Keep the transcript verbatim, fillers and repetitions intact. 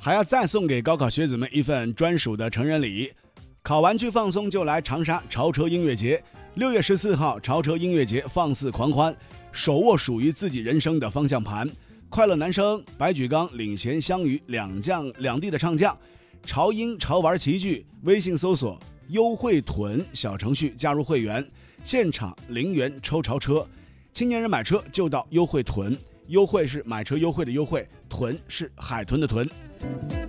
还要再送给高考学子们一份专属的成人礼。考完去放松就来长沙潮车音乐节，六月十四号潮车音乐节放肆狂欢，手握属于自己人生的方向盘。快乐男声白举纲领衔湘渝两将两地的唱将，潮音潮玩齐聚，微信搜索优惠囤小程序加入会员，现场零元抽潮车。青年人买车就到优惠囤，优惠是买车优惠的优惠，囤是海豚的囤。